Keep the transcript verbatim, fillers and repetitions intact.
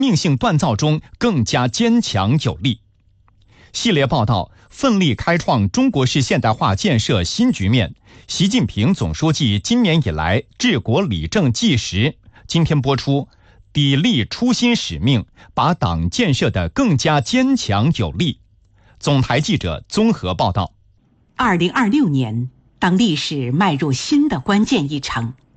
命性锻造中更加坚强有力。系列报道奋力开创中国式现代化建设新局面，习近平总书记今年以来治国理政纪实，今天播出砥砺初心使命，把党建设得更加坚强有力。总台记者综合报道。 二零二六年，当历史迈入新的关键一程，